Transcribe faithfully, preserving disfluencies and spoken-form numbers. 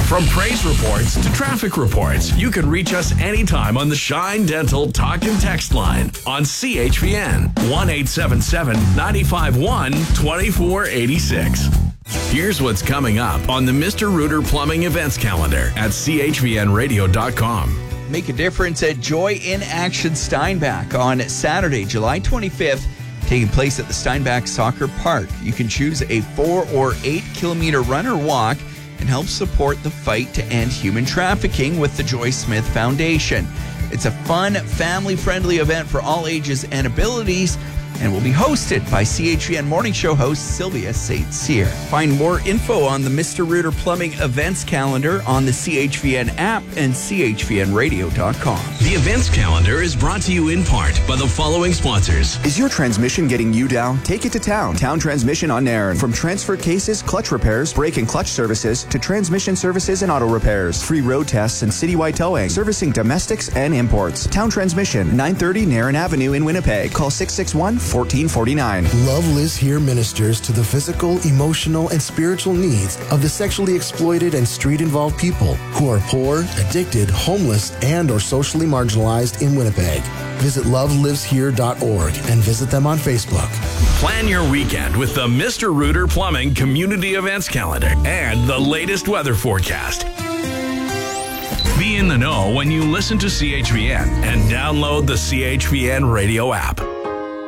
From praise reports to traffic reports, you can reach us anytime on the Shine Dental Talk and Text line on C H V N one eight seven seven, nine five one, two four eight six. Here's what's coming up on the Mister Rooter Plumbing events calendar at C H V N radio dot com. Make a difference at Joy in Action Steinbach on Saturday, July twenty-fifth, taking place at the Steinbach Soccer Park. You can choose a four or eight kilometer run or walk and help support the fight to end human trafficking with the Joy Smith Foundation. It's a fun, family-friendly event for all ages and abilities, and will be hosted by C H V N Morning Show host Sylvia Saint Cyr. Find more info on the Mister Rooter Plumbing events calendar on the C H V N app and C H V N radio dot com. The events calendar is brought to you in part by the following sponsors. Is your transmission getting you down? Take it to Town. Town Transmission on Nairn. From transfer cases, clutch repairs, brake and clutch services, to transmission services and auto repairs. Free road tests and citywide towing. Servicing domestics and imports. Town Transmission, nine thirty Nairn Avenue in Winnipeg. Call six six one, fourteen forty-nine. Love Lives Here ministers to the physical, emotional, and spiritual needs of the sexually exploited and street-involved people who are poor, addicted, homeless, and or socially marginalized in Winnipeg. Visit love lives here dot org and visit them on Facebook. Plan your weekend with the Mister Rooter Plumbing Community Events Calendar and the latest weather forecast. Be in the know when you listen to C H V N and download the C H V N radio app.